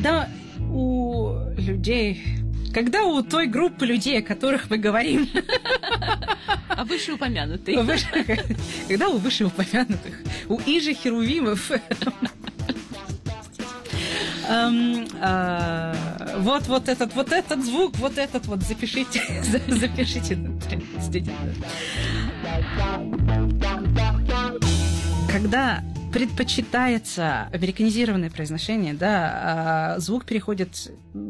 Когда у той группы людей, о которых мы говорим... А вышеупомянутые. Когда у вышеупомянутых, у иже херувимов... Вот этот звук, вот этот вот, запишите. Когда предпочитается американизированное произношение, да, звук переходит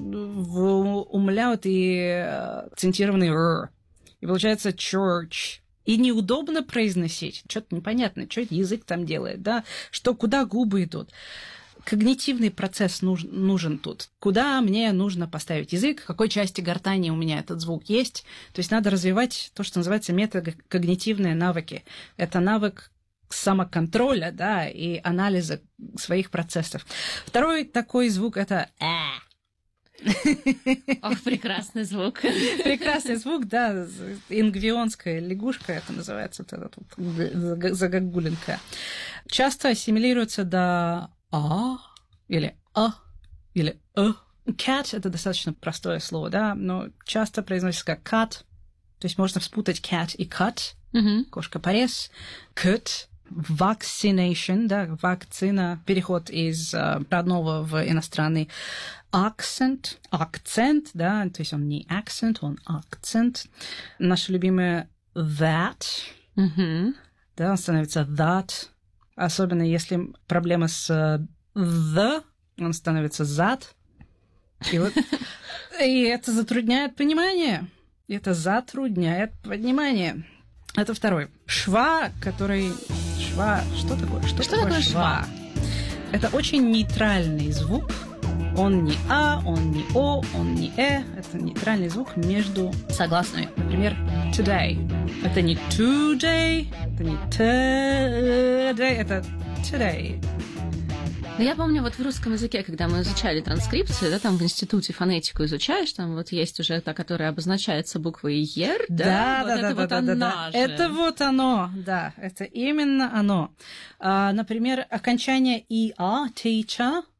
в умляут и акцентированный «р». И получается «church». И неудобно произносить. Что-то непонятно, что язык там делает, да, куда губы идут. Когнитивный процесс нужен тут. Куда мне нужно поставить язык, в какой части гортани у меня этот звук есть. То есть надо развивать то, что называется метакогнитивные навыки. Это навык самоконтроля, да, и анализа своих процессов. Второй такой звук – это «а». Ох, прекрасный звук. Прекрасный звук, да, ингвионская лягушка, это называется, вот эта вот загогулинка. Часто ассимилируется до «а» или «а» или «э». Cat – это достаточно простое слово, да, но часто произносится как cat, то есть можно спутать cat и cut, кошка-порез, cut, vaccination, да, вакцина, переход из родного в иностранный, акцент, да, то есть он не accent, он акцент. Наше любимое that, да, он становится that, особенно если проблема с the, он становится that. И это затрудняет понимание. Это затрудняет понимание. Это второй. Шва, который... Шва... Что такое? Что такое шва? Это очень нейтральный звук. Он не А, он не О, он не Э. Это нейтральный звук между согласными. Например, today. Это не today, это не today, это today. Но я помню, вот в русском языке, когда мы изучали транскрипцию, да, там в институте фонетику изучаешь, там вот есть уже та, которая обозначается буквой «ер», да? Это вот оно, да, это именно оно. Например, окончание «иа», «teacher»,